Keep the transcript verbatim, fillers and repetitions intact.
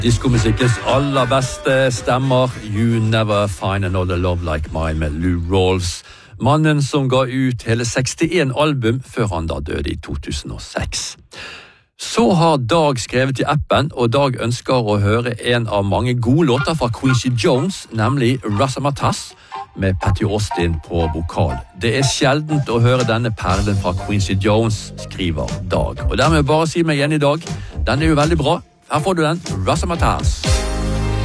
Diskomusikkens aller beste stemmer, You Never Find Another Love Like Mine med Lou Rawls. Mannen som ga ut hele sekstien album før han da døde i to tusen og seks. Så har Dag skrevet i appen, og Dag ønsker å høre en av mange gode låter fra Quincy Jones, nemlig Razzmatazz, med Patty Austin på vokal. Det er sjeldent å høre denne perlen fra Quincy Jones, skriver Dag. Og dermed bare si meg igjen i dag, den er jo veldig bra. Her får du den, Razzmatazz.